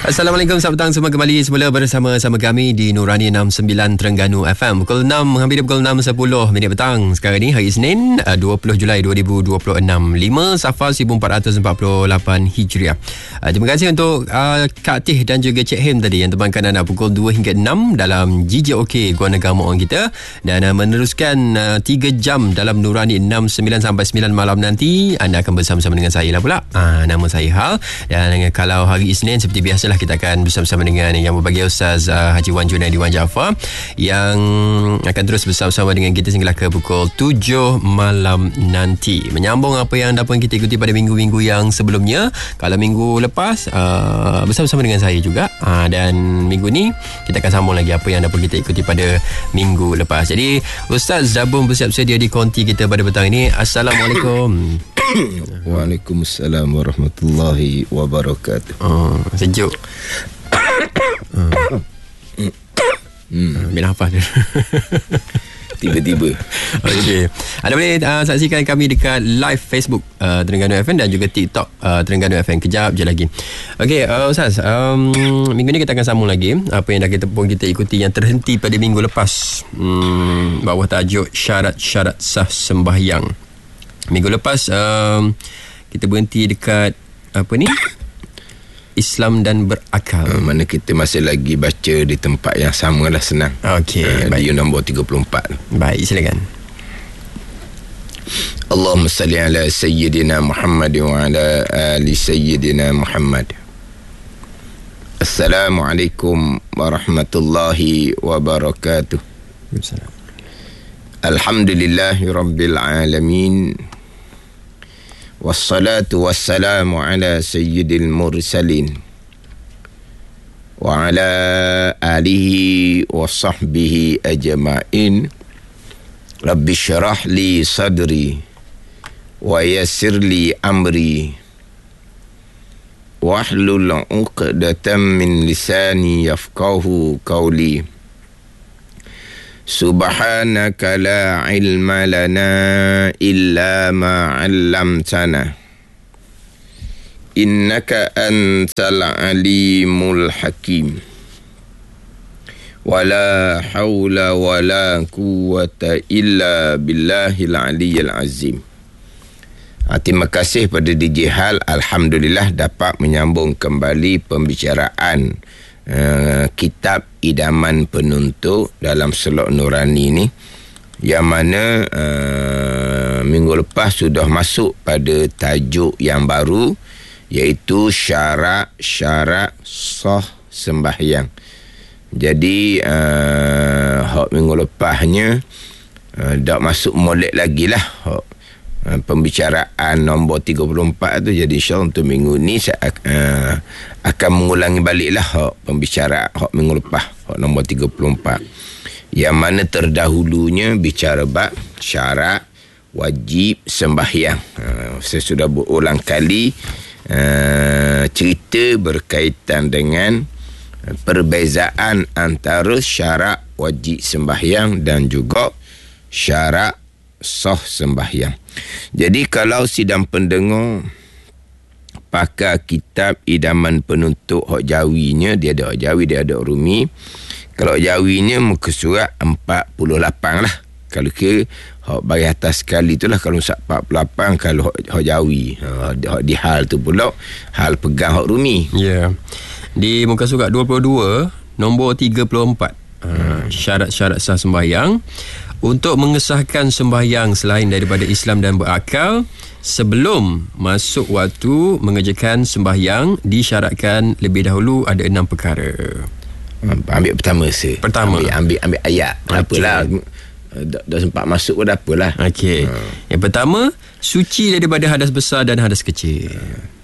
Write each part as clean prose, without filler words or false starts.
Assalamualaikum, selamat petang semua, kembali semula bersama kami di Nurani 69 Terengganu FM. Pukul 6, hampir pukul 6.10 minit petang. Sekarang ni hari Isnin 20 Julai 2026, 5 Safar 1448 Hijriah. Terima kasih untuk Kak Tih dan juga Cik Him tadi yang temankan anda pukul 2 hingga 6 dalam GJOK Gua Negara Moong kita, dan meneruskan 3 jam dalam Nurani 69 sampai 9 malam nanti. Anda akan bersama-sama dengan saya lah pula. Nama saya Hal, dan kalau hari Isnin seperti biasalah kita akan bersama-sama dengan Yang Berbahagia Ustaz Haji Wan Junaidi Wan Jaafar, yang akan terus bersama-sama dengan kita sehinggalah ke pukul 7 malam nanti, menyambung apa yang dapat kita ikuti pada minggu-minggu yang sebelumnya. Kalau minggu lepas bersama-sama dengan saya juga, dan minggu ni kita akan sambung lagi apa yang dapat kita ikuti pada minggu lepas. Jadi Ustaz dah pun bersiap sedia di konti kita pada petang ini. Assalamualaikum. Waalaikumsalam warahmatullahi wabarakatuh. Sejuk. Bila apa dia? Tiba-tiba. Okey. Anda boleh saksikan kami dekat live Facebook Terengganu FM dan juga TikTok Terengganu FM. Kejap je lagi. Okey, Ustaz, minggu ni kita akan sambung lagi apa yang dah kita ikuti yang terhenti pada minggu lepas. Bawah tajuk syarat-syarat sah sembahyang. Minggu lepas kita berhenti dekat apa ni? Islam dan berakal. Mana kita masih lagi baca di tempat yang sama lah, senang. Okey, di nombor 34. Baik, silakan. Allahumma salli ala Sayyidina Muhammad wa ala ali Sayyidina Muhammad. Assalamualaikum warahmatullahi wabarakatuh. Alhamdulillahi rabbil alamin. Wassalatu wassalamu ala sayyidil mursalin wa ala alihi wa sahbihi ajma'in. Rabbi syrah li sadri wa yassir li amri wahlul 'uqdatam min lisani yafqahu qawli. Subhanaka la ilma lana illa ma 'allamtana innaka antal alimul hakim. Wala haula wala quwwata illa billahil aliyyil azim. Terima kasih pada DJ Hal. Alhamdulillah dapat menyambung kembali pembicaraan kitab Idaman Penuntut dalam Slot Nurani ni, yang mana minggu lepas sudah masuk pada tajuk yang baru, iaitu syarat-syarat sah sembahyang. Jadi minggu lepasnya dah masuk molek lagi lah pembicaraan nombor 34 tu. Jadi insyaAllah untuk minggu ni saya akan mengulangi baliklah pembicaraan minggu lepas, nombor 34, yang mana terdahulunya bicara bab syarat wajib sembahyang. Saya sudah berulang kali cerita berkaitan dengan perbezaan antara syarat wajib sembahyang dan juga syarat sah sembahyang. Jadi kalau sidang pendengar pakai kitab Idaman Penuntut hak Jawinya, dia ada hak Jawi, dia ada hak Rumi. Kalau hak Jawinya muka surat 48 lah. Kalau ke hak bagi atas sekali itulah kalau surat 48. Kalau hak Jawi, hak di Hal tu pula Hal pegang hak Rumi. Ya. Yeah. Di muka surat 22 nombor 34, syarat-syarat sah sembahyang. Untuk mengesahkan sembahyang selain daripada Islam dan berakal, sebelum masuk waktu mengerjakan sembahyang disyaratkan lebih dahulu ada 6 perkara. Ambil pertama saya. Pertama. Ambil ayat. Tak apalah. Dah sempat masuk pun dah apalah. Okey. Yang pertama, suci daripada hadas besar dan hadas kecil.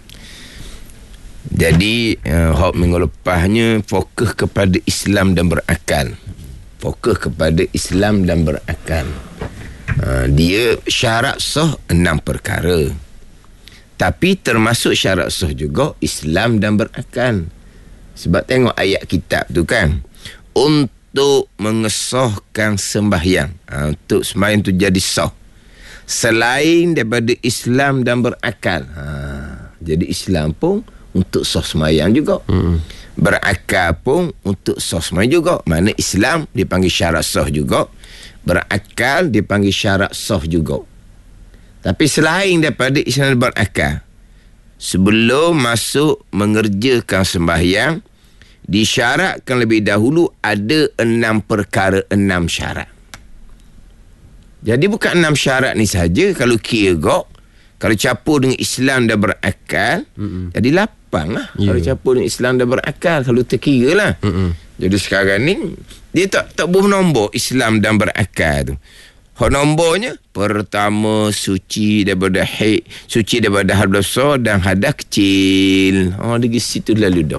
Jadi minggu lepasnya fokus kepada Islam dan berakal. Fokus kepada Islam dan berakal. Dia syarat sah 6 perkara. Tapi termasuk syarat sah juga Islam dan berakal. Sebab tengok ayat kitab tu kan, untuk mengesahkan sembahyang, untuk sembahyang tu jadi sah, selain daripada Islam dan berakal. Jadi Islam pun untuk sah sembahyang juga. berakal pun untuk sah semua juga. Mana Islam dipanggil syarat sah juga, berakal dipanggil syarat sah juga. Tapi selain daripada Islam berakal, sebelum masuk mengerjakan sembahyang, disyaratkan lebih dahulu ada 6 perkara, 6 syarat. Jadi bukan 6 syarat ni saja. Kalau kira gok, kalau campur dengan Islam dah berakal, jadi 8 lah. Kalau campur dengan Islam dah berakal, kalau terkira lah. Jadi sekarang ni dia tak boleh nombor Islam dan berakal tu. Hak nombornya, pertama suci daripada haid, suci daripada hadas besar dan hadas kecil. Di situ lalu dah.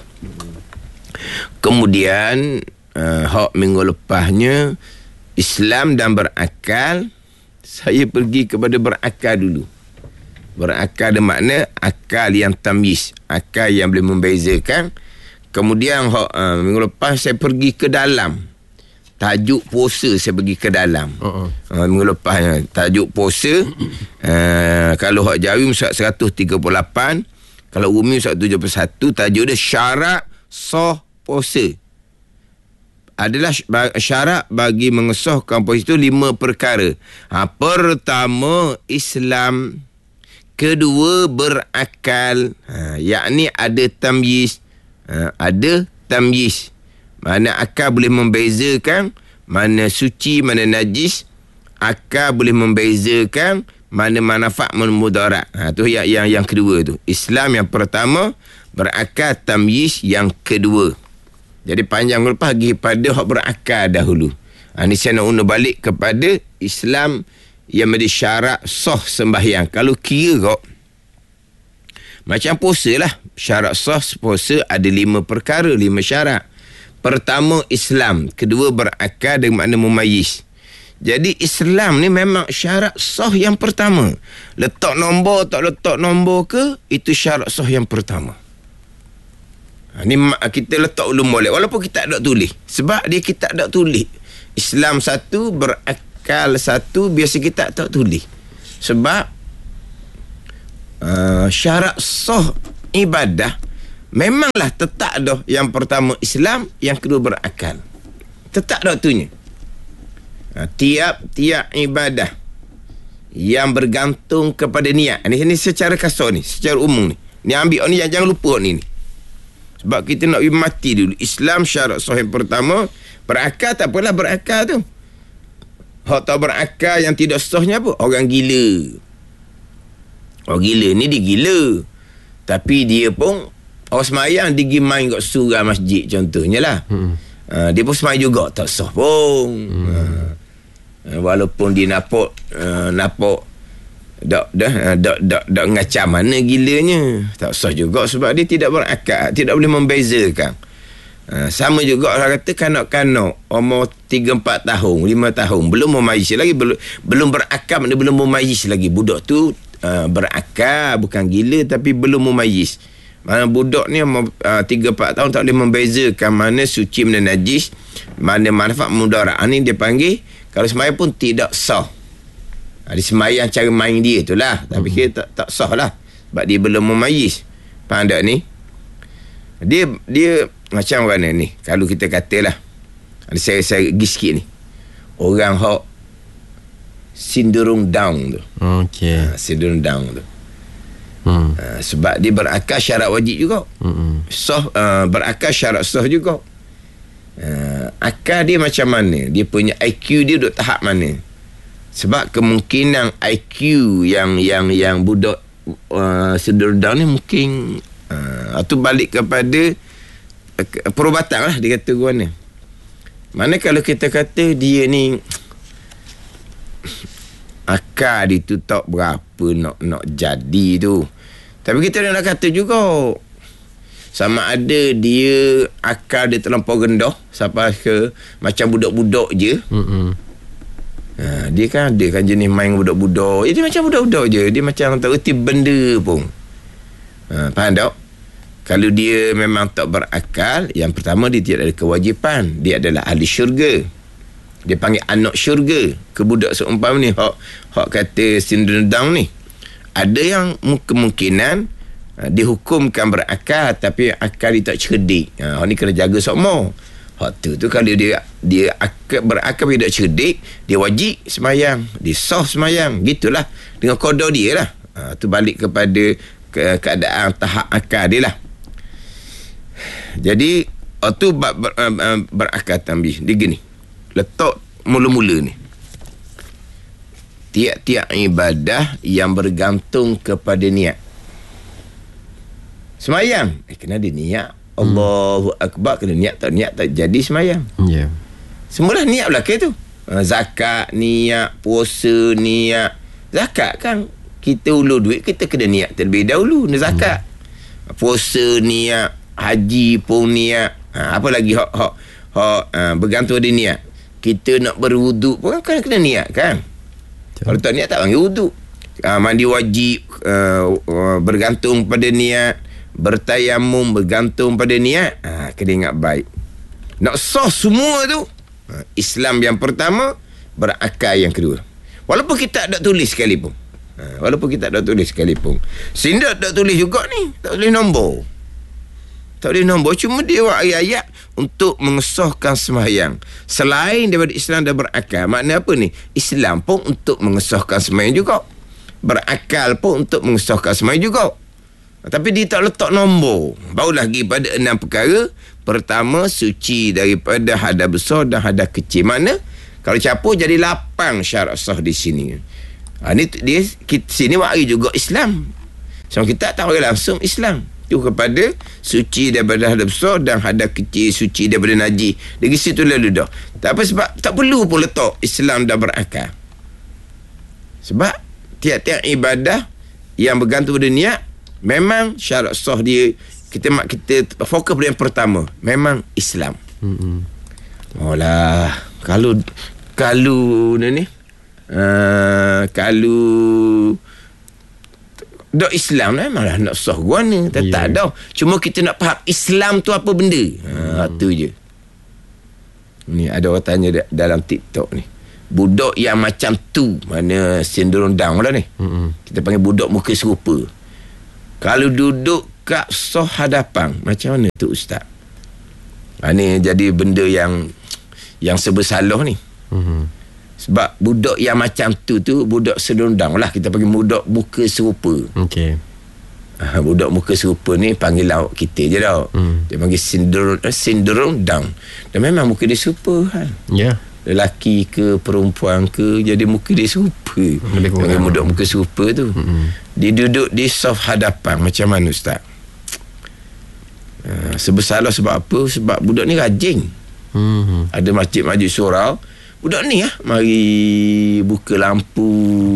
Kemudian hak minggu lepasnya, Islam dan berakal. Saya pergi kepada berakal dulu. Berakal ada makna akal yang tamyiz, akal yang boleh membezakan. Kemudian minggu lepas saya pergi ke dalam. Tajuk puasa saya pergi ke dalam. Minggu lepas tajuk puasa, kalau hak Jawi surat 138, kalau Umi surat 71, tajuk dia syarat sah puasa. Adalah syarat bagi mengesahkan puasa itu 5 perkara. Pertama, Islam. Kedua, berakal. Yakni ada tamyiz. Ada tamyiz. Mana akal boleh membezakan mana suci, mana najis. Akal boleh membezakan mana manfaat, mana mudarat. Tu yang kedua tu. Islam yang pertama, berakal, tamyiz yang kedua. Jadi panjang lepas pergi pada hak berakal dahulu. Ni saya nak undur balik kepada Islam yang menjadi syarat sah sembahyang. Kalau kira kok, macam puasa lah. Syarat sah puasa ada 5 perkara, 5 syarat. Pertama, Islam. Kedua, berakal dengan makna mumayyiz. Jadi Islam ni memang syarat sah yang pertama. Letak nombor tak letak nombor ke, itu syarat sah yang pertama. Ni kita letak ulum boleh, walaupun kita tak tulis. Sebab dia kita tak tulis. Islam satu, berakal satu, biasa kita tak tulis. Sebab syarat sah ibadah memanglah tetap dah. Yang pertama Islam, yang kedua berakal. Tetap dah tunya. Tiap-tiap ibadah yang bergantung kepada niat. Ini secara kasar ni, secara umum ni. Ni ambil ni, jangan lupa ni. Sebab kita nak mati dulu. Islam syarat sah yang pertama, berakal tak apalah berakal tu. Hak tak berakal yang tidak sahnya apa? Orang gila. Orang gila ni dia gila. Tapi dia pun orang semayang dia pergi main kat surau masjid contohnya lah. Dia pun semayang juga tak sah pun. Walaupun dia nampak dak ngacam mana gilanya, tak sah juga sebab dia tidak berakal, tidak boleh membezakan. Sama juga orang kata kanak-kanak umur 3-4 tahun, 5 tahun belum memayyiz lagi, belum berakal, dia belum memayyiz lagi. Budak tu berakal, bukan gila tapi belum memayyiz. Mana budak ni 3-4 tahun tak boleh membezakan mana suci, mana najis, mana manfaat, mudarat. Ni dia panggil kalau semayang pun tidak sah. Dia semayang cara main dia tu lah. Tapi kita tak sah lah. Sebab dia belum memayyiz. Faham tak ni? Dia macam mana ni? Kalau kita katalah, saya pergi sikit ni. Orang hok sindrom Down tu. Okey. Sindrom Down tu. Sebab dia berakal syarat wajib juga. Sah, berakal syarat sah juga. Akal dia macam mana? Dia punya IQ dia duduk tahap mana? Sebab kemungkinan IQ yang budak sindrom Down ni mungkin tu balik kepada perubatan lah, dia kata gua ni. Mana kalau kita kata dia ni akal dia tu tak berapa nak jadi tu. Tapi kita nak kata juga sama ada dia akal dia terlampau rendah sampai ke macam budak-budak je. Dia kan ada kan jenis main budak-budak. Dia macam budak-budak je. Dia macam tak erti benda pun. Faham tak? Kalau dia memang tak berakal, yang pertama dia tidak ada kewajipan. Dia adalah ahli syurga. Dia panggil anak syurga. Kebudak seumpama ni hak kata sindrom Down ni. Ada yang kemungkinan dihukumkan berakal tapi akal dia tak cerdik. Orang ni kena jaga sokmo. Hak tu kalau dia berakal dia tak cerdik, dia wajib semayang, dia sah semayang. Gitulah dengan qada dia lah. Tu balik kepada keadaan tahap akal dia lah. Jadi tu berakal tambih. Dia gini, letak mula-mula ni, tiap-tiap ibadah yang bergantung kepada niat. Semayang kena ada niat. Allahu Akbar, kena niat tak jadi semayang. Semula niat belakang tu. Zakat niat, puasa niat. Zakat kan kita ulur duit, kita kena niat terlebih dahulu nak zakat. Puasa niat, haji pun niat. Apa lagi hak bergantung ada niat. Kita nak berwuduk pun kan kena niat kan. Kalau tak niat tak panggil wuduk. Mandi wajib bergantung pada niat. Bertayamum bergantung pada niat. Kena ingat baik. Nak sah semua tu, Islam yang pertama, berakal yang kedua. Walaupun kita tak tulis sekalipun. Sehingga tak tulis juga ni, tak tulis nombor. Cuma dia buat ayat-ayat untuk mengesahkan sembahyang. Selain daripada Islam dah berakal, makna apa ni? Islam pun untuk mengesahkan sembahyang juga. Berakal pun untuk mengesahkan sembahyang juga. Tapi dia tak letak nombor. Barulah pergi pada 6 perkara. Pertama, suci daripada hadas besar dan hadas kecil. Mana? Kalau campur jadi 8 syarat sah di sini. Ni dia sini mari juga Islam. So kita tak tahu langsung Islam. Itu kepada suci daripada hadas besar dan hadas kecil, suci daripada najis. Dari situ lalu dah. Tak apa, sebab tak perlu pun letak Islam dah berakal. Sebab tiap-tiap ibadah yang bergantung pada niat, memang syarat sah dia, kita fokus pada yang pertama, memang Islam. Kalau dok Islam memanglah nak sah guana. Tak dah. Cuma kita nak faham Islam tu apa benda. Tu je. Ni ada orang tanya dalam TikTok ni, budak yang macam tu, mana sindrom Down lah ni. Kita panggil budak muka serupa. Kalau duduk kat sah hadapan, macam mana tu ustaz? Ni jadi benda yang sebersalah ni. Sebab budak yang macam tu budak sedondang lah. Kita panggil budak muka serupa. Budak muka serupa ni panggil lawak kita je dah. Dia panggil sindrom Down. Dan memang muka dia serupa kan. Lelaki ke perempuan ke, jadi muka dia serupa. Panggil budak muka serupa tu. Dia duduk di saf hadapan. Macam mana ustaz? Sebersalah sebab apa? Sebab budak ni rajin. Ada masjid-masjid surau, budak ni mari buka lampu,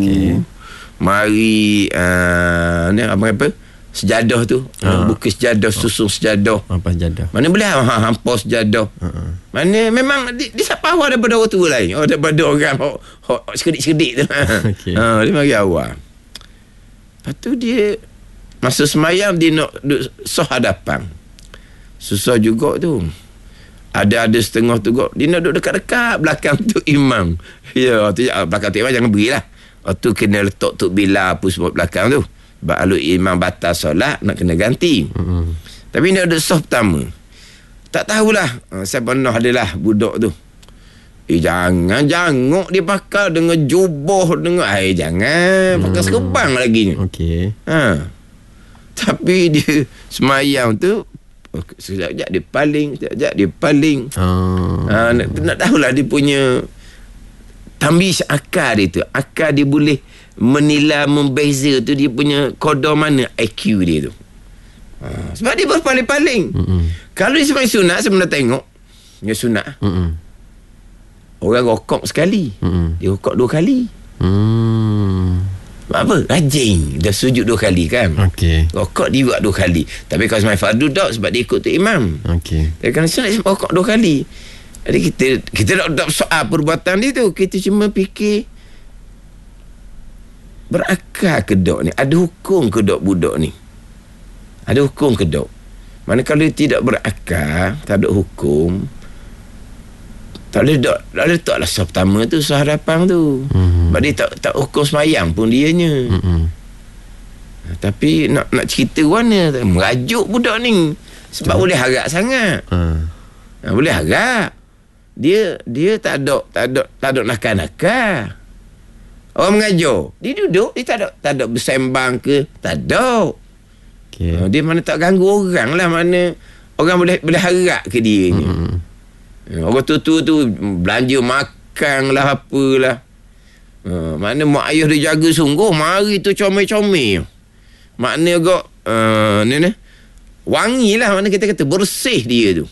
mari ni apa sejadah tu, buka sejadah, susun sejadah. Apa sejadah? Mana boleh hampa sejadah. Mana memang dia siapa awal daripada orang tua lain, daripada orang sekedik-sekedik tu. Dia mari awal. Lepas tu dia masa semayang dia nak duduk sah hadapan. Susah juga tu. Ada setengah tu kok dia nak duduk dekat-dekat belakang tu imam. Tu belakang tu imam jangan berilah. Tu kena letak tu bila apa semua belakang tu. Sebab kalau imam batal solat nak kena ganti. Tapi dia duduk sah pertama. Tak tahulah. Saya pernah adalah budak tu. Jangan jangok dia pakai dengan jubah dengan jangan pakai serbang lagi. Tapi dia semayang tu sekejap dia paling, nak tahulah dia punya tambis akal dia tu. Akal dia boleh menilai, membeza tu dia punya kodor mana IQ dia tu. Sebab dia berpaling-paling. Kalau dia semayang sunat, saya pernah tengok dia sunat. Orang rokok sekali, dia rokok 2 kali. Apa? Rajin. Dah sujud 2 kali kan. Rokok dia buat 2 kali. Tapi kalau semayang fardu tak, sebab dia ikut tu imam. Tapi kalau sunat rokok 2 kali. Jadi kita tak soal perbuatan dia tu. Kita cuma fikir berakal ke dok ni? Ada hukum ke dok budak ni? Ada hukum ke dok? Mana kalau dia tidak berakal, tak ada hukum, tak boleh letaklah sah pertama tu, sah hadapan tu. Sebab dia tak hukum semayang pun dianya. Tapi nak cerita mana, merajuk budak ni. Sebab boleh harap sangat. Boleh harap. Dia tak ada nakal-nakal. Orang mengajar, dia duduk, dia tak ada bersembang ke, tak ada. Dia mana tak ganggu orang lah, mana orang boleh harap ke dia ni. Orang tu belanja makan lah, apalah. Mana mak ayah dia jaga sungguh, mari tu comel-comel. Makna agak ni wangi lah, mana kita kata bersih dia tu.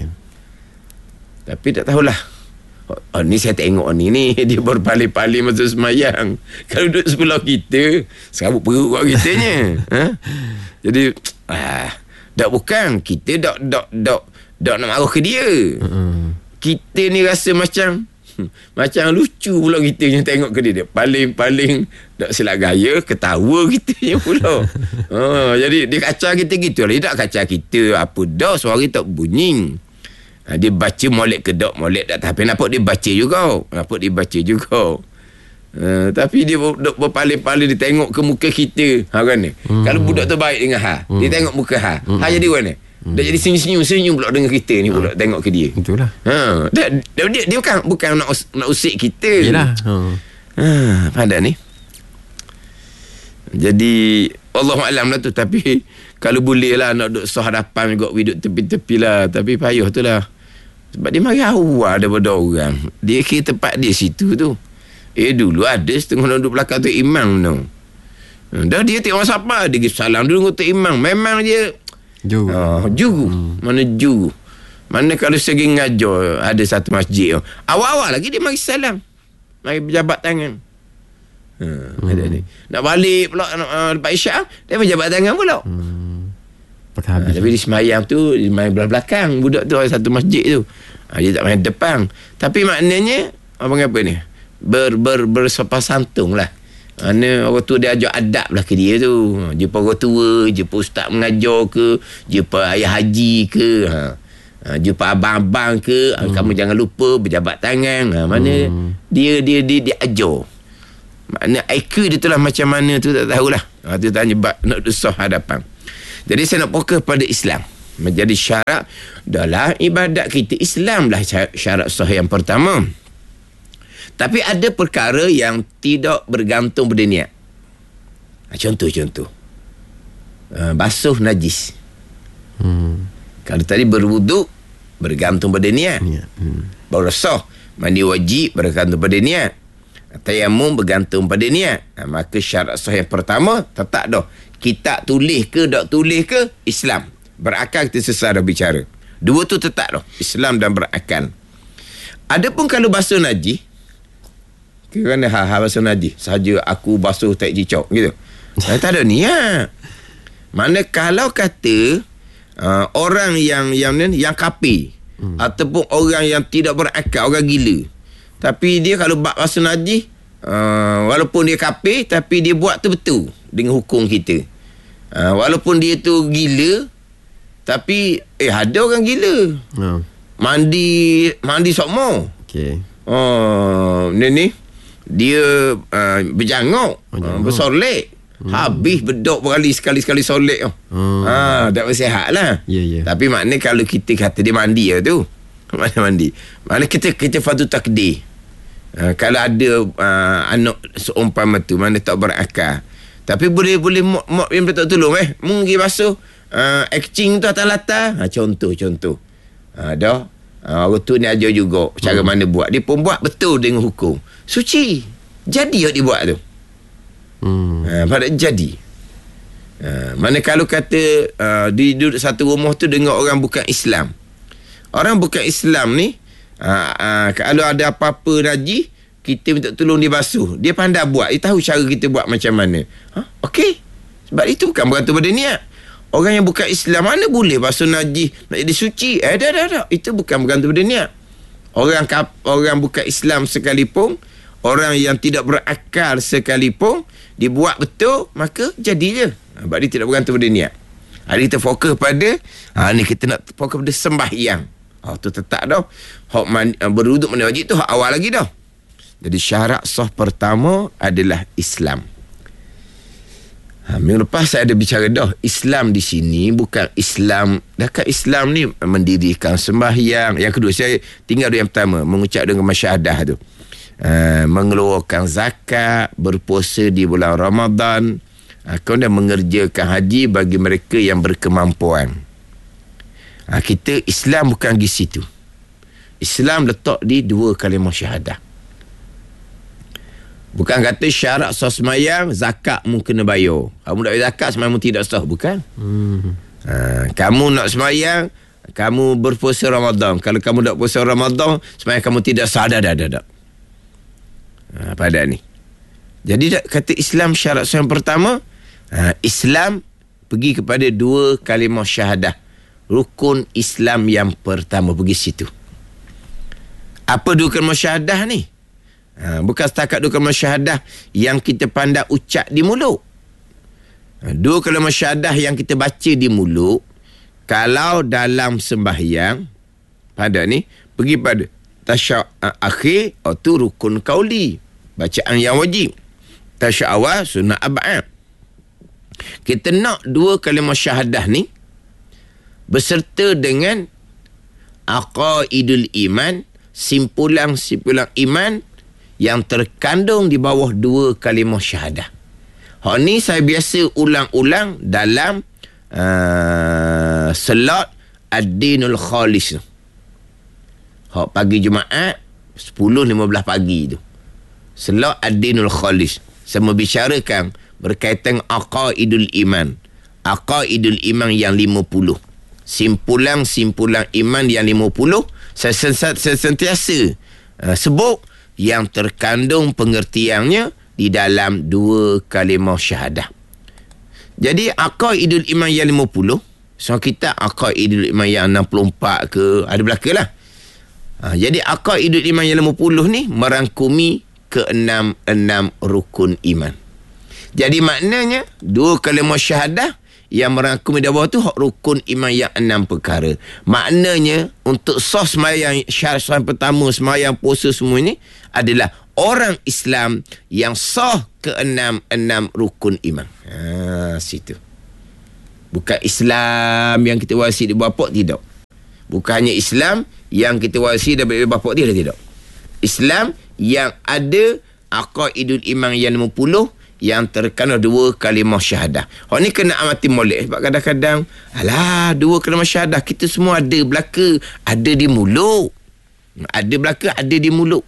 Tapi tak tahulah. Ni saya tengok ni dia berpaling-paling masa semayang. Kalau duduk sebelah kita, serabut perut kat kitanya. Jadi dak bukan kita dak nak marah ke dia. Kita ni rasa macam lucu pula kita yang tengok ke dia. Paling tak silap gaya, ketawa kita je pula. Jadi dia kacau kita gitu lah. Dia tak kacau kita apa dah, suara tak bunyi. Dia baca molek ke tak molek tak, tapi nampak dia baca juga. Tapi dia berpaling-paling, dia tengok ke muka kita. Kan ni. Kalau budak tu baik dengan dia tengok muka jadi mana? Dia jadi senyum pula dengan kita ni pula, tengok ke dia. Itulah. Dia bukan nak usik kita. Yalah. Pandai ni. Jadi Allahualam lah tu. Tapi kalau boleh lah nak duduk hadapan juga, duduk tepi-tepi lah. Tapi payah tu lah. Sebab dia mari awal daripada orang. Dia kira tempat dia situ tu. Dulu ada setengah duduk belakang tu imam tu. Dah dia tengok siapa, dia salam dulu tu imam. Memang dia juru. Mana juru. Mana kalau segi ngajar, ada satu masjid awal-awal lagi dia mari salam, mari berjabat tangan. Ada ni. Nak balik pula lepas isyak, dia berjabat tangan pula. Tapi di semayang tu, di main belakang budak tu, ada satu masjid tu. Dia tak main depan. Tapi maknanya apa ni? Bersopan santun lah. Mana orang tu dia ajar adab lah ke dia tu. Jumpa orang tua, jumpa ustaz mengajar ke, jumpa ayah haji ke, jumpa abang-abang ke, kamu jangan lupa berjabat tangan. Mana dia ajar. Makna IQ dia tu lah macam mana tu tak tahulah. Tu tanya nak dusah hadapan. Jadi saya nak fokus pada Islam. Menjadi syarat dalam ibadat kita. Islam lah syarat sahih yang pertama. Tapi ada perkara yang tidak bergantung pada niat. Contoh. Basuh najis. Kalau tadi berwuduk, bergantung pada niat. Baru sah. Mandi wajib bergantung pada niat. Tayamum bergantung pada niat. Maka syarat sahih yang pertama, tetap dah. Kita tulis ke, tak tulis ke, Islam. Berakal kita selesai dah bicara. Dua tu tetap dah. Islam dan berakal. Adapun kalau basuh najis, kerana basuh najis sahaja aku basuh tak cicok gitu. Saya tak ada niat. Mana kalau kata orang yang kafir ataupun orang yang tidak berakal, orang gila. Tapi dia kalau basuh najis, walaupun dia kafir tapi dia buat tu betul dengan hukum kita. Walaupun dia tu gila, tapi ada orang gila. Mandi sokmo. Ni dia berjangok, bersolek. Habis bedok sekali solek. Tak bersihat lah. Tapi maknanya kalau kita kata dia mandi lah tu. Mana mandi? Mana kita fardu takdir. Kalau ada anak seumpama tu, mana tak berakal. Tapi boleh mak yang tak tolong mungkin basuh acting tu atas latar. Contoh. Dah. Orang tu ni ajar juga cara mana buat. Dia pun buat betul dengan hukum. Suci. Jadi yang dia buat tu. Pada jadi. Mana kalau kata di duduk satu rumah tu dengan orang bukan Islam. Orang bukan Islam ni, kalau ada apa-apa najis, kita minta tolong dia basuh. Dia pandai buat. Dia tahu cara kita buat macam mana. Okey. Sebab itu bukan bergantung pada niat. Orang yang bukan Islam mana boleh basuh najis nak jadi suci? Dah. Itu bukan bergantung pada niat. Orang bukan Islam sekalipun, orang yang tidak berakal sekalipun, dia buat betul, maka jadi je. Sebab dia tidak bergantung pada niat. Hari kita fokus pada ni kita nak fokus pada sembahyang. Tu tetap dah. Hak berwuduk mandi wajib tu hak awal lagi dah. Jadi syarat sah pertama adalah Islam. Minggu lepas saya ada bicara dah, Islam di sini bukan Islam. Dekat Islam ni mendirikan sembahyang. Yang kedua, saya tinggal yang pertama, mengucap dengan masyaradah tu. Mengeluarkan zakat, berpuasa di bulan Ramadan, kemudian mengerjakan haji bagi mereka yang berkemampuan. Kita Islam bukan di situ. Islam letak di 2 kalimah syahadah. Bukan kata syarat sah semayang, zakat mu kena bayar. Kamu tak bayar zakat, semayang mu tidak sah. Bukan. Kamu nak semayang, kamu berpuasa Ramadan. Kalau kamu tak puasa Ramadan, semayang kamu tidak sah. Dah. Pada ni. Jadi kata Islam syarat yang pertama, Islam pergi kepada 2 kalimah syahadah. Rukun Islam yang pertama, pergi situ. Apa 2 kalimah syahadah ni? Bukan setakat 2 kalimah syahadah yang kita pandang ucap di mulut. 2 kalimah syahadah yang kita baca di mulut, kalau dalam sembahyang pada ni pergi pada tasyahud akhir, itu rukun qauli, bacaan yang wajib. Tasyahud awal sunat ab'ad. Kita nak 2 kalimah syahadah ni beserta dengan aqaidul iman, simpulan iman yang terkandung di bawah 2 kalimah syahadah. Hak ni saya biasa ulang-ulang dalam salat ad-dinul khalis. Hak pagi Jumaat 10.15 pagi tu. Salat ad-dinul khalis. Saya membicarakan berkaitan aqaidul iman. Aqaidul iman yang 50. Simpulan iman yang 50. Saya sentiasa sebut yang terkandung pengertiannya di dalam 2 kalimah syahadah. Jadi aqaidul iman yang 50, so kita aqaidul iman yang 64 ke, ada belakalah. Jadi aqaidul iman yang 50 ni merangkumi ke-6 rukun iman. Jadi maknanya 2 kalimah syahadah yang merangkumi di bawah tu rukun iman yang 6 perkara. Maknanya untuk sah sembahyang, syarat pertama sembahyang, puasa semua ni adalah orang Islam yang sah ke-6 rukun iman. Situ. Bukan Islam yang kita warisi di bapak, tidak. Bukan hanya Islam yang kita warisi dari bapak dia, tidak. Islam yang ada aqaidul iman yang 50 yang terkandung 2 kalimah syahadah. Hak ni kena amati molek. Sebab kadang-kadang, 2 kalimah syahadah kita semua ada belaka, ada di mulut. Ada belaka, ada di mulut.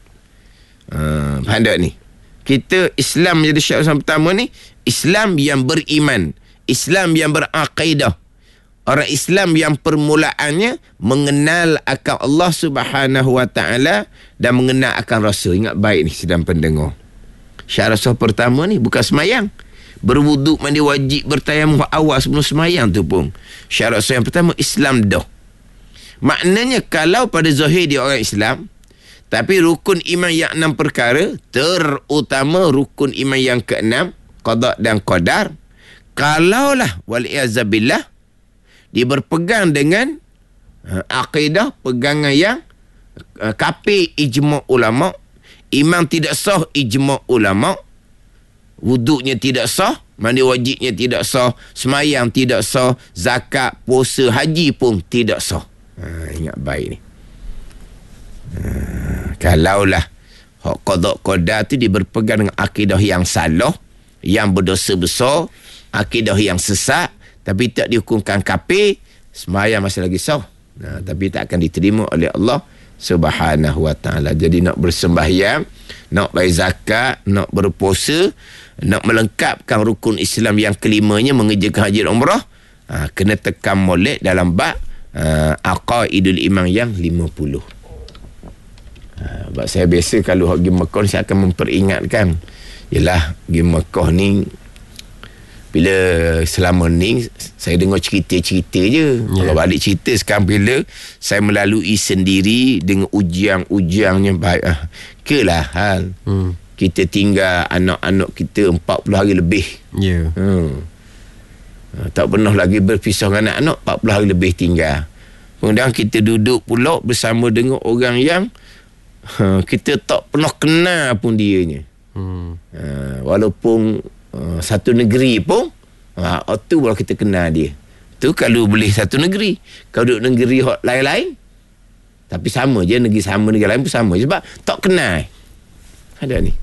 Faham tak ni? Kita Islam menjadi syarat yang pertama ni, Islam yang beriman, Islam yang beraqidah. Orang Islam yang permulaannya mengenal akan Allah Subhanahu Wa Taala dan mengenal akan Rasul. Ingat baik ni sedang pendengar. Syarat sah pertama ni bukan semayang. Berwuduk, mandi wajib, bertayamum awal sebelum semayang tu pun. Syarat sah yang pertama, Islam dah. Maknanya kalau pada zahir dia orang Islam, tapi rukun iman yang 6 perkara, terutama rukun iman yang ke-6, qada dan qadar, kalaulah wal-i'azabillah, dia berpegang dengan akidah, pegangan yang kafir ijma' ulama', iman tidak sah ijma' ulama', wuduknya tidak sah, mandi wajibnya tidak sah, semayang tidak sah, zakat, puasa, haji pun tidak sah. Ingat baik ni. Kalaulah hak qada qadar tu dia berpegang dengan akidah yang salah, yang berdosa besar, akidah yang sesat, tapi tak dihukumkan kafir, semayang masih lagi sah. Tapi tak akan diterima oleh Allah Subhanahu Wa Taala. Jadi nak bersembahyang, nak bayar zakat, nak berpuasa, nak melengkapkan rukun Islam yang kelimanya, mengerjakan haji dan umrah, kena tekan molek dalam bab aqaidul iman yang 50. Sebab saya biasa kalau pergi Mekah, saya akan memperingatkan, yalah pergi Mekah ni, bila selama ni saya dengar cerita-cerita je. Kalau balik cerita sekarang, bila saya melalui sendiri dengan ujian-ujiannya baik, kelah hal kita tinggal anak-anak kita 40 hari lebih. Tak pernah lagi berpisah dengan anak-anak, 40 hari lebih tinggal. Kemudian kita duduk pula bersama dengan orang yang kita tak pernah kenal pun dianya. Walaupun satu negeri pun, Tu baru kita kenal dia. Tu kalau boleh satu negeri. Kalau duduk negeri lain-lain, tapi sama je, negeri sama, negeri lain pun sama je, sebab tak kenal. Ada ni.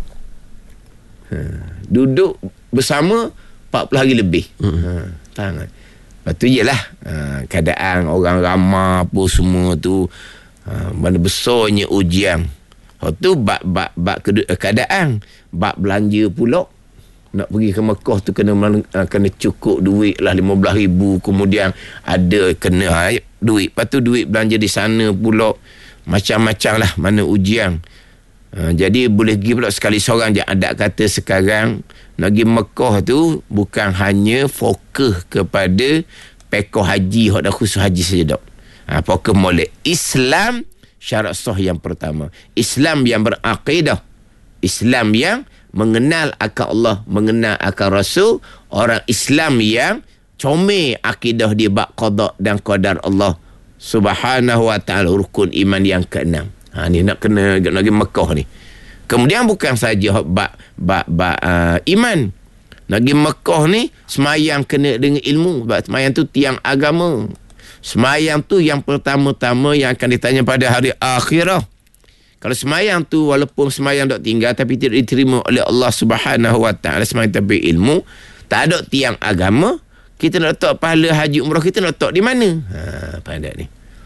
Duduk bersama 40 hari lebih. Tangan. Lepas tu jelah keadaan orang ramai apa semua tu, mana besarnya ujian. Lepas tu bab keadaan, bab belanja pula. Nak pergi ke Mekah tu kena cukup duit lah 15,000, kemudian ada kena duit. Lepas tu duit belanja di sana pula macam-macam lah mana ujian. Jadi boleh pergi pula sekali seorang je. Adat kata sekarang nak pergi Mekah tu bukan hanya fokus kepada pekoh haji, hak dah khusus haji saja tak. Fokus molek Islam, syarat sah yang pertama. Islam yang berakidah, Islam yang mengenal akan Allah, mengenal akan Rasul. Orang Islam yang comel akidah dia bab qada dan qadar Allah Subhanahu wa ta'ala, rukun iman yang ke-6. Ni nak pergi Mekah ni. Kemudian bukan saja bab iman. Nak pergi Mekah ni, semayang kena dengan ilmu. Sebab semayang tu tiang agama. Semayang tu yang pertama-tama yang akan ditanya pada hari akhirah. Kalau semayang tu walaupun semayang tak tinggal tapi tidak diterima oleh Allah Subhanahu wa ta'ala, semayang tapi ilmu, tak ada tiang agama, kita nak letak pahala haji umrah kita nak letak di mana? Pandai ni.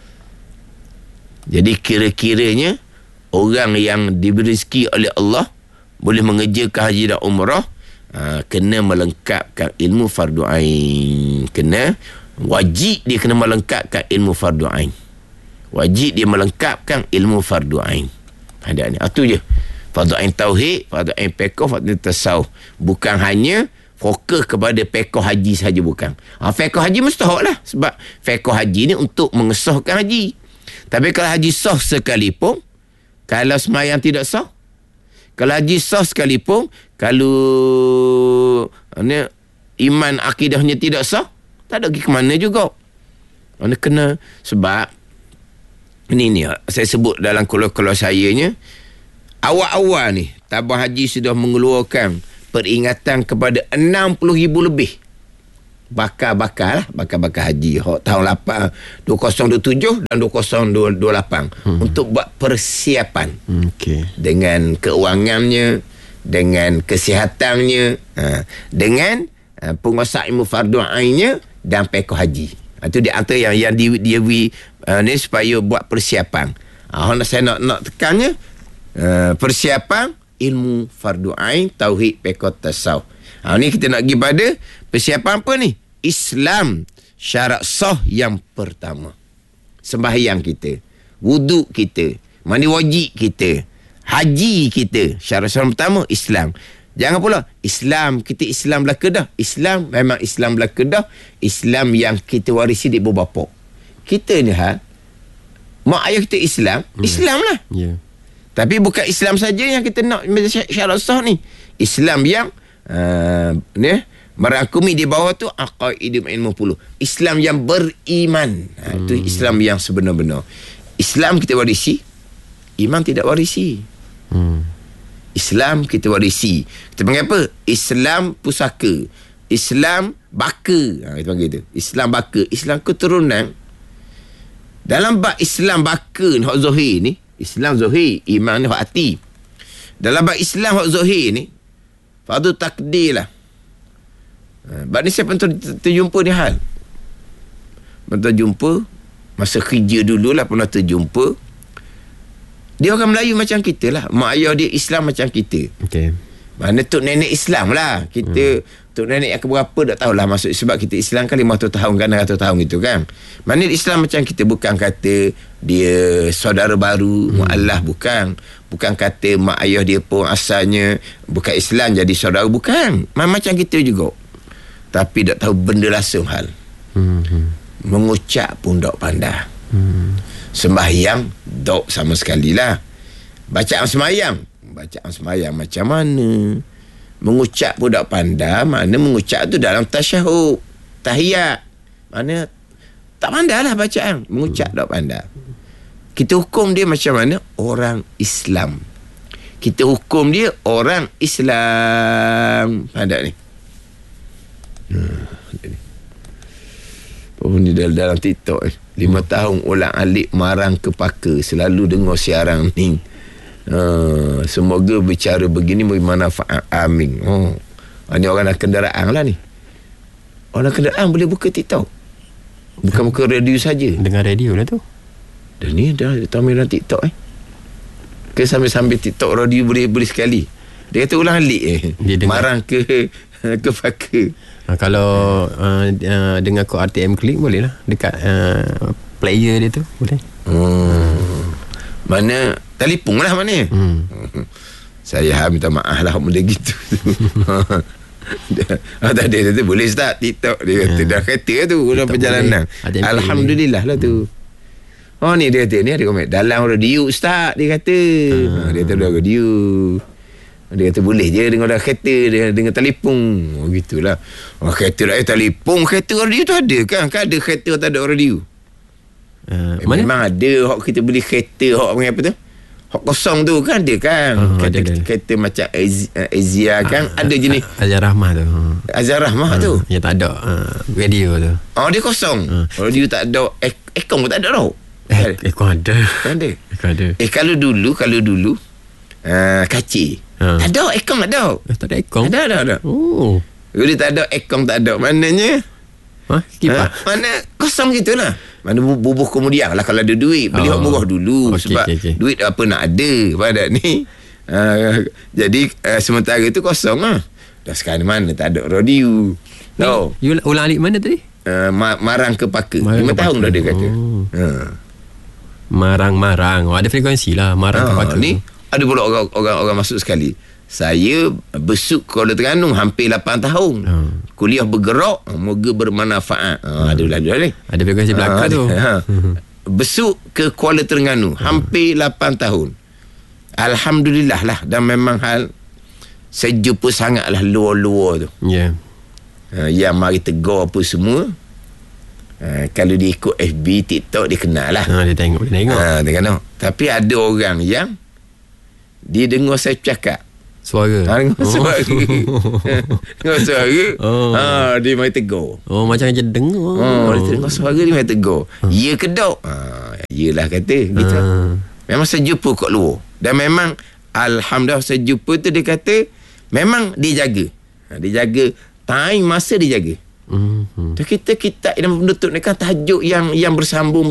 Jadi kira-kiranya orang yang diberi rezeki oleh Allah boleh mengerjakan haji dan umrah, kena melengkapkan ilmu fardu ain. Wajib dia kena melengkapkan ilmu fardu ain. Wajib dia melengkapkan ilmu fardu ain. Ada ni. Itu je. Fardu ain tauhid, fardu ain fiqh, fardu ain tasawuf. Bukan hanya fokus kepada fiqh haji saja, bukan. Fiqh haji mustahak lah. Sebab fiqh haji ni untuk mengesahkan haji. Tapi kalau haji sah sekalipun, kalau semayang tidak sah, kalau haji sah sekalipun, kalau iman akidahnya tidak sah, tak ada pergi ke mana juga. Kena, sebab ini saya sebut dalam kolor-kolor sayanya, awal-awal ni tabung haji sudah mengeluarkan peringatan kepada 60,000 lebih bakar haji tahun 2027 dan 2028 untuk buat persiapan. Dengan keuangannya, dengan kesihatannya, dengan penguasaan ilmu fardu ainnya dan fiqh haji. Itu di antara yang dia ni supaya buat persiapan. Saya nak tekannya, persiapan ilmu fardu ain, tauhid, fiqh, tasawuf. Ni kita nak pergi pada persiapan apa ni? Islam, syarat sah yang pertama. Sembahyang kita, wuduk kita, mandi wajib kita, haji kita. Syarat sah yang pertama Islam. Jangan pula Islam, kita Islam belaka dah. Islam memang Islam belaka dah. Islam yang kita warisi di ibu bapa. Kita ni mak ayah kita Islam, Islam lah. Tapi bukan Islam saja yang kita nak syarat sah ni. Islam yang merangkumi di bawah tu aqaidum ilmu puluh. Islam yang beriman. Itu Islam yang sebenar-benar. Islam kita warisi, iman tidak warisi. Islam kita warisi. Kita panggil apa? Islam pusaka. Islam baka. Kita panggil itu. Islam baka. Islam keturunan. Dalam bab Islam baka ni, hak zahir ni, Islam zahir, iman ni hak hati. Dalam bab Islam hak zahir ni, fardu takdir lah. Bab ni saya pernah terjumpa ni hal. Pernah terjumpa masa kerja dululah, pernah terjumpa. Dia orang Melayu macam kita lah. Mak ayah dia Islam macam kita. Mana tok nenek Islam lah. Kita tok nenek yang keberapa tak tahulah maksud. Sebab kita Islam kan 500 tahun kan 100 tahun gitu kan. Mana Islam macam kita. Bukan kata dia saudara baru mu'allah, bukan. Bukan kata mak ayah dia pun asalnya bukan Islam jadi saudara, bukan. Macam kita juga. Tapi tak tahu benda langsung hal. Mengucap pun tak pandai. Sembahyang dok sama sekali lah. Bacaan sembahyang macam mana? Mengucap pun tak pandai. Mana mengucap tu dalam tasyahud, tahiyat, mana tak pandai lah bacaan. Mengucap tak pandai. Kita hukum dia macam mana? Orang Islam. Kita hukum dia orang Islam. Pandai ni. Ni dalam TikTok 5 tahun ulang alik marang kepaka, selalu dengar siaran ni. Semoga bicara begini bermanfaat. Amin. Ni orang nak kenderaan lah ni. Orang kenderaan boleh buka TikTok. Bukan buka radio saja. Dengar radio lah tu. Dan ni dah tampil dalam TikTok ke sambil TikTok radio boleh sekali. Dia kata ulang alik marang ke paka. Kalau dengar kod RTM Klik boleh lah. Dekat player dia tu boleh. Mana telefon lah mana. Saya minta maaf lah benda gitu. Tak ada tu boleh start TikTok. Dia kata dah kereta tu dalam perjalanan. Alhamdulillah lah tu. Ni dia kata, ni ada komen dalam radio start, dia kata. Dia kata dalam radio. Dia kata boleh je dengar dalam kereta, dengan telefon. Gitulah. Kereta dah telefon, kereta radio tu ada kan? Kan ada kereta tak ada radio. Memang ada hak kita beli kereta hak apa tu? Hak kosong tu kan ada kan? Kereta macam Azia kan? Ada jenis Azhar Rahmah tu. Azhar Rahmah tu. Ya tak ada radio tu. Dia kosong. Radio tak ada. Aircon pun tak ada tau. Aircon ada. Ada. Aircon ada. Kalau dulu kacir. Tak ada aircon, tak ada. Tak ada aircon? Ada. Jadi tak ada aircon, tak ada. Maknanya kipas. Mana kosong gitulah. Mana bubuh kemudian lah. Kalau ada duit beli hak murah dulu. Sebab duit apa nak ada pada ni. Jadi sementara tu kosong lah. Dah sekarang mana tak ada radio. You ulang alik mana tadi? Marang ke paka. 5 tahun dah dia kata. Marang. Ada frekuensi lah. Marang ke paka ni. Ada pula orang masuk sekali. Saya besuk Kuala Terengganu hampir 8 tahun. Kuliah bergerak, moga bermanfaat. Ada dua ni. Ada frekuensi belakang tu. Besuk ke Kuala Terengganu hampir 8 tahun. Alhamdulillah lah. Dan memang hal saya jumpa sangatlah luar-luar tu. Ya. Yang mari tegur apa semua. Kalau dia ikut FB, TikTok, dia kenal lah. Dia tengok. Dia kenal. Tapi ada orang yang dia dengar saya cakap suara. Dengar suara. Dia mai tegur. Macam je dengar. Dia dengar suara, dia mai tegur. Ya ke tak? Yelah kata gitu. Memang saya jumpa kat luar. Dan memang alhamdulillah saya jumpa tu, dia kata memang dia jaga. Dia jaga time masa dia jaga. Kita dalam menutup ni kan tajuk yang bersambung.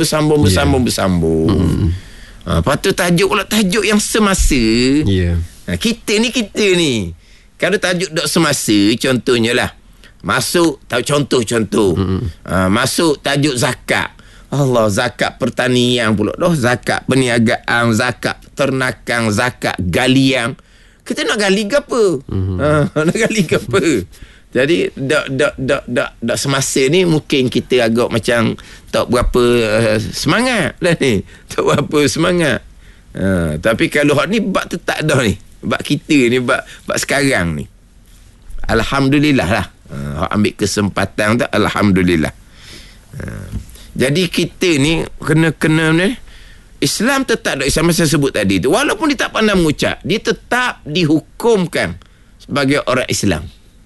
Lepas tu tajuk pula tajuk yang semasa. Kita ni kalau tajuk dok semasa, contohnya lah masuk contoh masuk tajuk zakat. Allah, zakat pertanian pula dah, zakat perniagaan, zakat ternakan, zakat galian. Kita nak gali ke apa? Nak gali ke apa? Jadi dak semasa ni mungkin kita agak macam tak berapa semangat lah ni. Tak berapa semangat. Tapi kalau hak ni bab tetap dah ni. Bab kita ni bab sekarang ni. Alhamdulillah lah. Hak ambil kesempatan tu alhamdulillah. Jadi kita ni kena ni Islam tetap dak sama saya sebut tadi tu. Walaupun dia tak pandai mengucap, dia tetap dihukumkan sebagai orang Islam.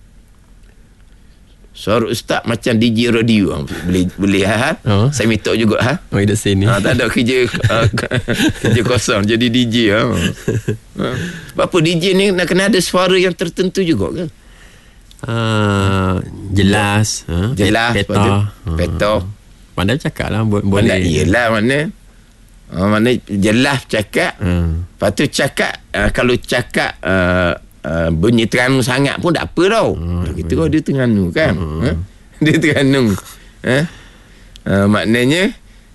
Suara ustaz macam DJ radio. Boleh saya minta juga di sini. Tak ada kerja kosong jadi DJ. Apa DJ ni nak kena ada suara yang tertentu juga ke? Jelas. Peta. Pandai cakap lah. Boleh. Yelah mana jelas cakap. Lepas tu cakap kalau cakap bunyi Terengganu sangat pun tak apa tau. Kita dia Terengganu kan. Dia Terengganu. Maknanya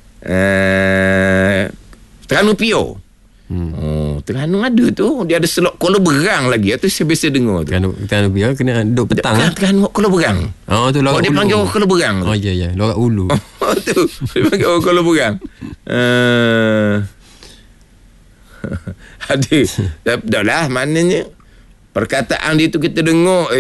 Terengganu Pio. Terengganu ada tu. Dia ada selok Kuala Berang lagi. Itu saya biasa dengar tu. Terengganu Pio kena duduk petang. Terengganu Kuala Berang. Tu Lorak Ulu. Dia panggil Kuala Berang. Ya. Lorak Ulu. Tu. Dia panggil Kuala Berang. Ada. Dah lah maknanya perkataan dia tu kita dengar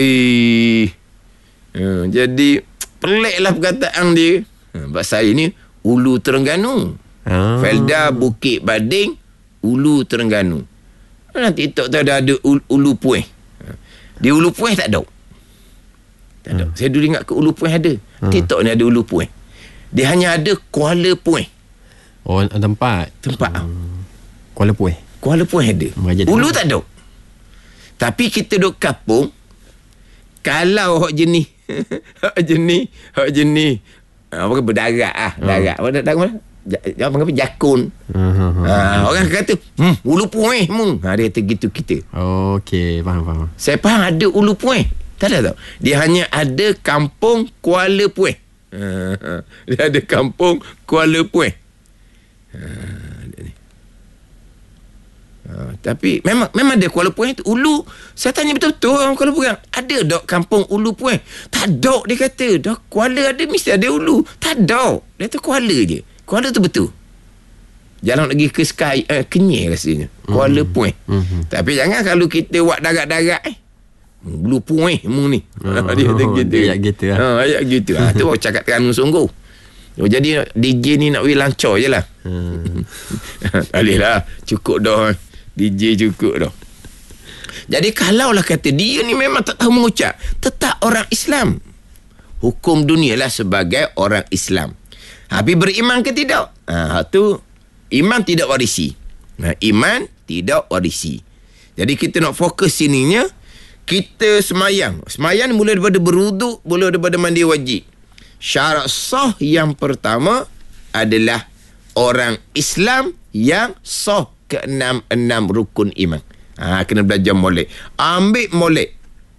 jadi peliklah perkataan dia. Sebab saya ni Ulu Terengganu. Felda Bukit Bading Ulu Terengganu. Nanti tak ada Ulu Pueh. Di Ulu Pueh tak ada. Tak ada. Saya dulu ingat ke Ulu Pueh ada. TikTok ni ada Ulu Pueh. Dia hanya ada Kuala Pueh. Oh, tempat. Kuala Pueh. Kuala Pueh ada. Ulu tak ada. Tapi kita duduk kampung, kalau hak jenis hak jenis apa berdarat darat. Darat mana? Apa jakun. Orang kata Ulu Pueh dia kata gitu kita. Okey, faham. Saya faham ada Ulu Pueh. Tak ada tau. Dia hanya ada kampung Kuala Pueh. Dia ada kampung Kuala Pueh. Tapi memang ada Kuala Pueh tu. Ulu, saya tanya betul-betul orang Kuala Pueh, ada dok kampung Ulu Pueh? Tak ada, dia kata. Dah Kuala ada, mesti ada Ulu. Tak ada. Dia tu Kuala je. Kuala tu betul. Jalan lagi ke Sky Kenyir rasanya. Kuala Pueh. Tapi jangan kalau kita buat darat-darat Ulu Pueh ni. Dia kata gitu. Ayat gitu lah. Ayat gitu. Tu baru cakap terang sungguh. Jadi DJ ni nak pergi lancar je lah. Tak boleh lah. Cukup dah. DJ cukup dah. Jadi kalaulah kata dia ni memang tak tahu mengucap, tetap orang Islam. Hukum dunia lah sebagai orang Islam. Habis beriman ke tidak? Tu iman tidak warisi. Iman tidak warisi. Jadi kita nak fokus sininya, kita semayang. Semayang mula daripada berwuduk, mula daripada mandi wajib. Syarat sah yang pertama adalah orang Islam yang sah ke-6 rukun iman. Kena belajar molek. Ambil molek.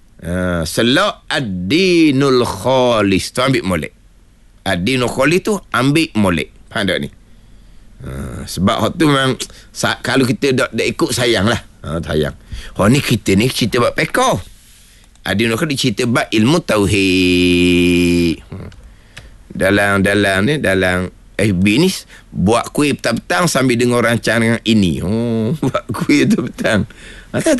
Selak ad-dinul khalis tu ambil molek. Ad-dinul khalis tu ambil molek. Faham tak ni? Sebab hak tu memang kalau kita dah ikut sayang lah. Sayang. Ni kita ni cerita bab pekoh. Ad-dinul khalis cerita bab ilmu tauhid. Dalam FB ni buat kuih petang-petang sambil dengar rancangan ini. Buat kuih petang. Tak.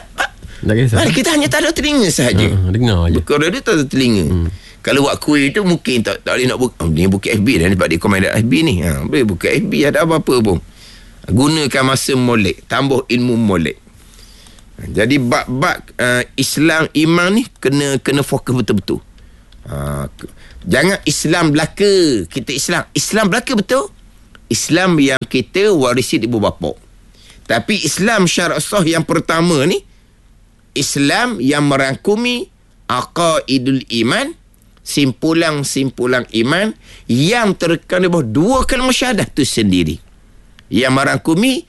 Kita hanya tak ada telinga sahaja. Dengar je. Kalau dia tak ada telinga. Kalau buat kuih tu mungkin tak boleh nak buka. Ni buka FB dah, sebab dia komen kat FB ni. Boleh buka FB, ada apa-apa pun. Gunakan masa molek, tambah ilmu molek. Jadi bab-bab Islam iman ni kena fokus betul-betul. Jangan Islam belaka. Kita Islam belaka betul. Islam yang kita warisi ibu bapa. Tapi Islam syarat sah yang pertama ni, Islam yang merangkumi aqaidul iman, simpulan-simpulan iman yang terkandung di bawah 2 kalimah syahadah tu sendiri, yang merangkumi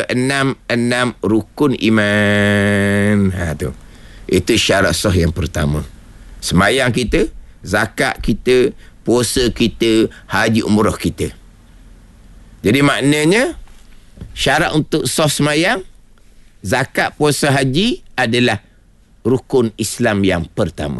ke-6 rukun iman. Tu. Itu syarat sah yang pertama. Semayang kita, zakat kita, puasa kita, haji umrah kita. Jadi maknanya syarat untuk sah semayang, zakat, puasa, haji adalah rukun Islam yang pertama.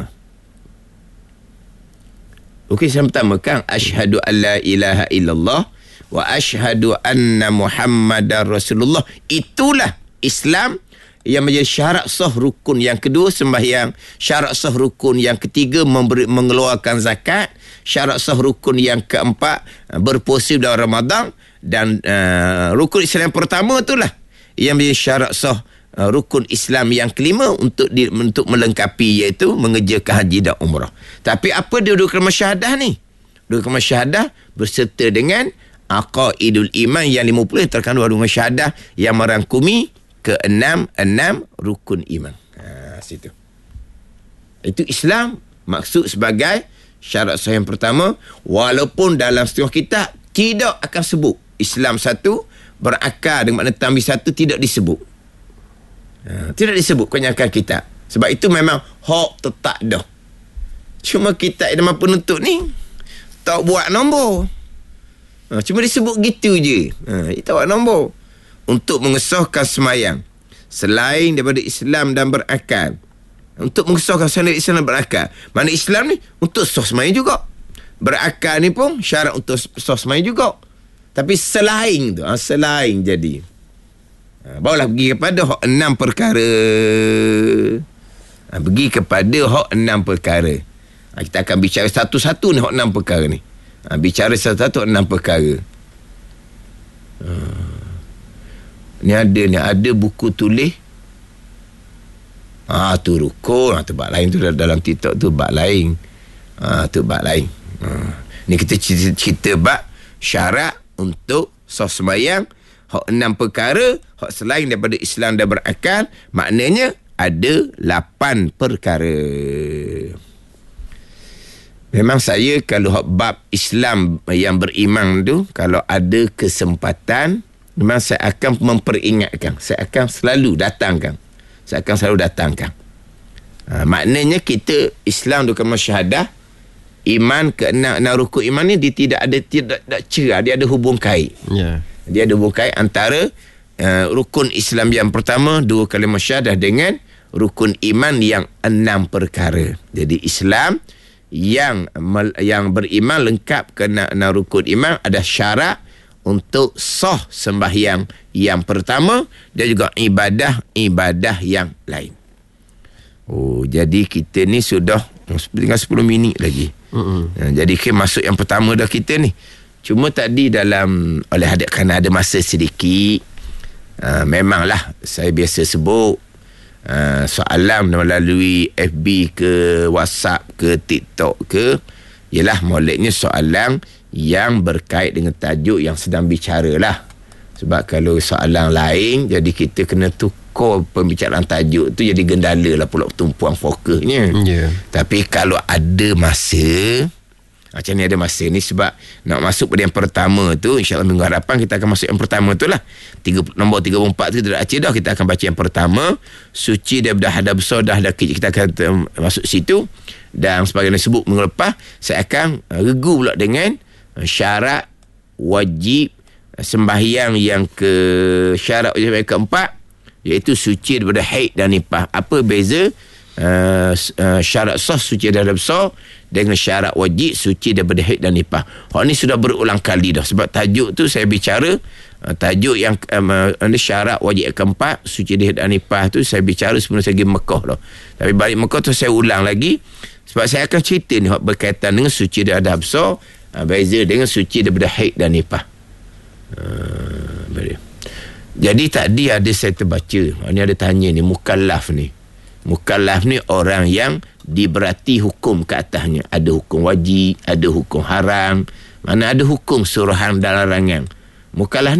Rukun Islam pertama kan asyhadu an la ilaha illallah wa asyhadu anna Muhammadar Rasulullah. Itulah Islam yang menjadi syarat sah rukun yang kedua sembahyang, syarat sah rukun yang ketiga mengeluarkan zakat, syarat sah rukun yang keempat berpuasa dalam Ramadan, dan rukun Islam yang pertama itulah yang menjadi syarat sah rukun Islam yang kelima untuk melengkapi, iaitu mengerjakan haji dan umrah. Tapi apa dia dua kalimah syahadah ni? Dua kalimah syahadah berserta dengan aqaidul iman yang 50 terkandung dalam syahadah yang merangkumi ke-6 rukun iman. Situ. Itu Islam maksud sebagai syarat sah yang pertama, walaupun dalam setengah kitab tidak akan sebut Islam satu berakar dengan makna tambih satu, tidak disebut. Tidak disebut kebanyakan kitab. Sebab itu memang hak tetap dah. Cuma kitab Idman Penuntut ni tak buat nombor. Cuma disebut gitu je. Tak buat nombor. Untuk mengesahkan semayang selain daripada Islam dan berakal. Untuk mengesahkan selain Islam dan berakal. Mana Islam ni untuk sah semayang juga. Berakal ni pun syarat untuk sah semayang juga. Tapi selain tu, selain jadi. Barulah pergi kepada hak 6 perkara. Pergi kepada hak 6 perkara. Kita akan bicara satu-satu ni hak 6 perkara ni. Bicara satu-satu 6 perkara. Ni ada buku tulis Tu rukun. Tu bab lain tu dalam TikTok tu bab lain. Tu bab lain. Ni kita cerita bab syarat untuk sah sembahyang. Hak 6 perkara, hak selain daripada Islam dan berakal, maknanya ada 8 perkara. Memang saya kalau hak bab Islam yang beriman tu, kalau ada kesempatan, memang saya akan memperingatkan. Saya akan selalu datangkan. Maknanya kita Islam tu kan syahadah, iman ke 6 rukun iman ni dia tidak cerah, dia ada hubung kait. Dia ada hubung kait antara rukun Islam yang pertama 2 kalimah syahadah dengan rukun iman yang 6 perkara. Jadi Islam yang beriman lengkap ke 6 rukun iman ada syarat untuk sah sembahyang yang pertama dan juga ibadah yang lain. Jadi kita ni sudah tinggal 10 minit lagi. Jadi kita masuk yang pertama dah kita ni. Cuma tadi kerana ada masa sedikit, memanglah saya biasa sebut soalan melalui FB ke WhatsApp ke TikTok ke, ialah moleknya soalan yang berkait dengan tajuk yang sedang bicara lah. Sebab kalau soalan lain, jadi kita kena tukar pembicaraan tajuk tu, jadi gendala lah pula tumpuan fokusnya. Tapi kalau ada masa, macam ni ada masa ni, sebab nak masuk pada yang pertama tu, insyaAllah minggu hadapan kita akan masuk yang pertama tu lah. Nombor 34 tu kita dah baca dah. Kita akan baca yang pertama, suci daripada hadas besar dan hadas kecil. Kita akan masuk situ. Dan sebagai yang disebut minggu lepas, saya akan regu pula dengan syarat wajib sembahyang yang syarat wajib yang keempat, iaitu suci daripada haid dan nifas. Apa beza syarat sah suci daripada besar dengan syarat wajib suci daripada haid dan nifas? Hak ni sudah berulang kali dah, sebab tajuk tu saya bicara tajuk yang syarat wajib keempat suci daripada haid dan nifas tu saya bicara sebelum saya pergi Mekah dah. Tapi balik Mekah tu saya ulang lagi, sebab saya akan cerita ni hak berkaitan dengan suci daripada besar, beza dengan suci daripada haid dan nifas. Jadi tadi ada saya terbaca, ni ada tanya ni, mukallaf ni orang yang diberati hukum ke atasnya. Ada hukum wajib, ada hukum haram, mana ada hukum suruhan dan larangan. Mukallaf